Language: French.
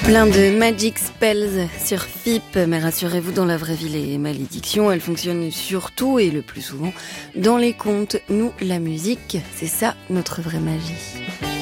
Plein de magic spells sur FIP, mais rassurez-vous, dans la vraie vie, les malédictions, elles fonctionnent surtout et le plus souvent dans les contes. Nous, la musique, c'est ça notre vraie magie.